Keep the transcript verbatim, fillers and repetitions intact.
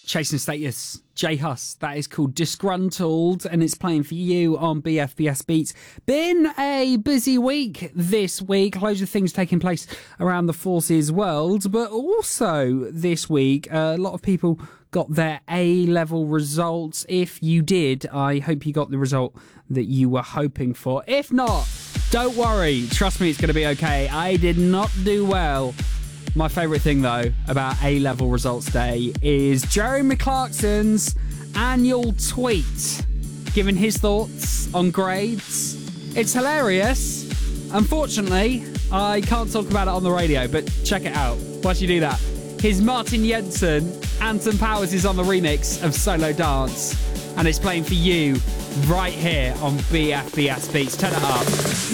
Chasing Status, J Hus. That is called Disgruntled, and it's playing for you on B F B S Beats. Been a busy week this week. Loads of things taking place around the Forces world, but also this week, uh, a lot of people got their A-level results. If you did, I hope you got the result that you were hoping for. If not, don't worry. Trust me, it's going to be okay. I did not do well. My favourite thing, though, about A-level results day is Jeremy Clarkson's annual tweet, giving his thoughts on grades. It's hilarious. Unfortunately, I can't talk about it on the radio, but check it out. Once you do that, here's Martin Jensen. Anton Powers is on the remix of Solo Dance, and it's playing for you right here on B F B S Beats. Turn it up.